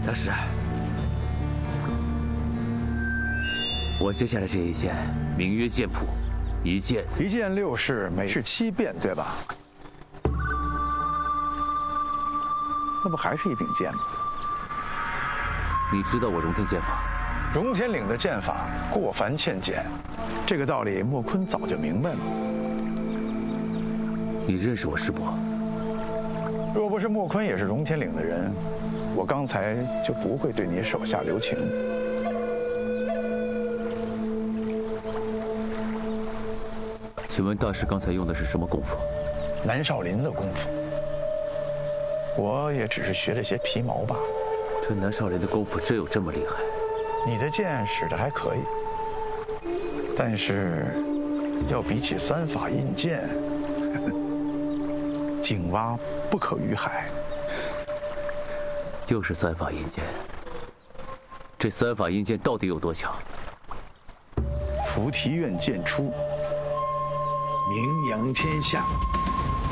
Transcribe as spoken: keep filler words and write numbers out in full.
大师，我接下来这一剑名曰剑谱，一剑一剑六式，每式七变，对吧？那不还是一柄剑吗？ 你知道我荣天剑法？ 荣天岭的剑法过繁欠简，这个道理莫坤早就明白了。 你认识我师伯？ 若不是莫坤也是荣天岭的人，我刚才就不会对你手下留情。 请问大师刚才用的是什么功夫？ 南少林的功夫。我也只是学了些皮毛罢了。 这南少林的功夫真有这么厉害？ 你的剑使得还可以，但是要比起三法印剑，井蛙不可与海。 又是三法印剑，这三法印剑到底有多强？ 菩提院剑出，名扬天下。